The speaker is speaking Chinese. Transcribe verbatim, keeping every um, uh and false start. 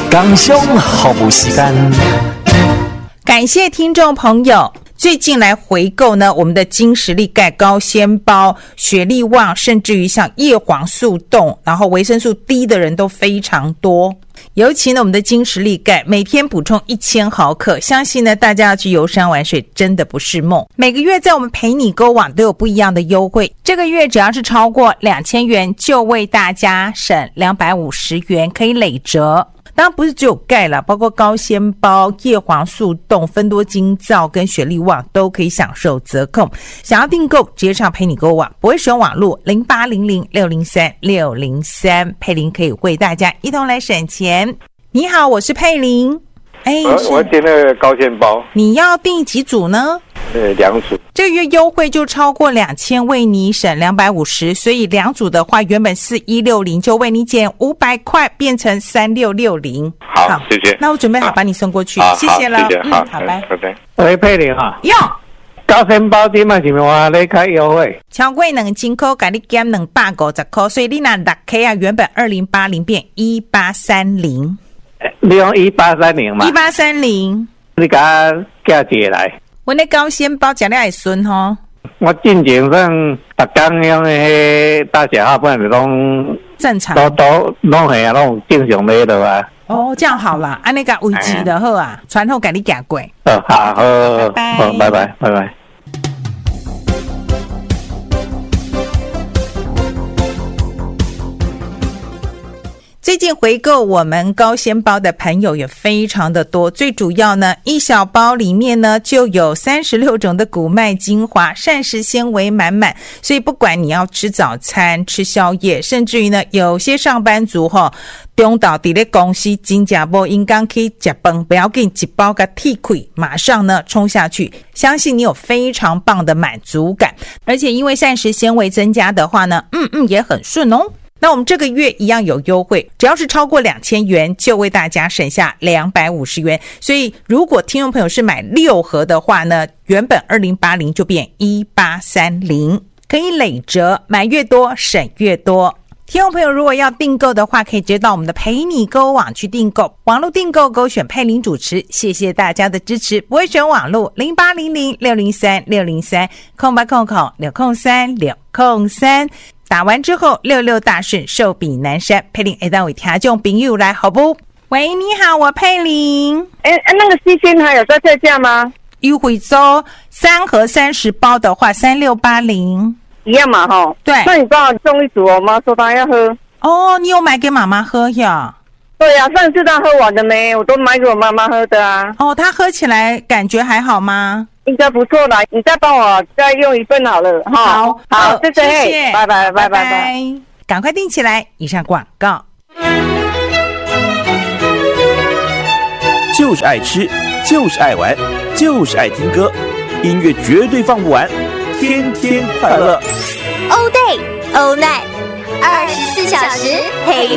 刚兄好不时间。 感谢听众朋友最近来回购呢，我们的金实力钙高纤包、雪力旺，甚至于像叶黄素冻，然后维生素 D 的人都非常多。尤其呢，我们的金实力钙每天补充一千毫克，相信呢大家要去游山玩水真的不是梦。每个月在我们陪你购网都有不一样的优惠，这个月只要是超过两千元就为大家省两百五十元，可以累折。当然不是只有钙啦，包括高纤包、叶黄素冻、芬多精皂跟雪力旺都可以享受折扣。想要订购直接上陪你购网，不会使用网络零八零零六零三六零三，佩玲可以为大家一同来省钱。你好，我是佩玲。哎， 我订那个高纤包， 你要订几组呢？ 呃，两组。 这个月优惠就超过两千，为你省两百五十，所以两组的话，原本四一六零就为你减五百块，变成三六六零。 好，好谢谢。 那我准备好把你送过去，谢谢了。 谢谢，好， 嗯、好，拜拜。 喂，佩玲啊， 哟， 高纤包今麦是咪话咧开优惠？ 超过两千块，给你减两百五十块，所以你那六 K 啊，原本二零八零变一八三零。 你用一八三零嘛？ 一八三零， 你给他寄一个来。 我那高纤包吃了会顺吼。 我进前算逐工用的大小号，不然就拢正常， 都都拢系啊，拢正常买的啊。 哦，这样好啦，按那个维持的好啊，传后给你行过。 哦，好，好， 拜拜， 好，拜拜，拜拜。 最近回购我们高纤包的朋友也非常的多，最主要呢，一小包里面呢就有三十六种的谷麦精华，膳食纤维满满，所以不管你要吃早餐、吃宵夜，甚至于呢，有些上班族哈，中岛伫咧公司真正无应该去吃饭，不要紧，一包个剔开，马上呢冲下去，相信你有非常棒的满足感，而且因为膳食纤维增加的话呢，嗯嗯也很顺哦。那我们这个月一样有优惠，只要是超过两千元就为大家省下两百五十元，所以如果听众朋友是买六盒的话呢，原本二零八零就变一八三零，可以累折，买越多省越多。听众朋友如果要订购的话，可以直接到我们的陪你购网去订购，网络订购勾选佩玲主持，谢谢大家的支持，不会选网络零八零零六零三六零三空八空空六空三六空三，打完之后六六大顺，寿比南山，佩玲会当为听众朋友来好不？喂，你好，我佩玲。 哎哎，那个西鲜还有在特价吗？ 优惠周三盒三十包的话，三六八零。 一样嘛齁， 对。 那你帮我送一组，我妈说她要喝。 哦，你有买给妈妈喝呀？ 对呀、啊，上次她喝完了没？我都买给我妈妈喝的啊。 哦，她喝起来感觉还好吗？ 应该不错啦，你再帮我再用一份好了哈。 好， 好，谢谢， 谢谢， 拜拜，拜拜，拜， 赶快订起来。以上广告。 就是爱吃，就是爱玩，就是爱听歌，音乐绝对放不完。天天快乐 ，All day, all night， 二十四小时陪